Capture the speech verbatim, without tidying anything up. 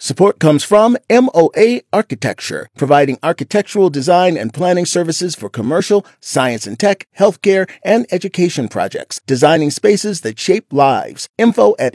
Support comes from M O A Architecture, providing architectural design and planning services for commercial, science and tech, healthcare, and education projects, designing spaces that shape lives. Info at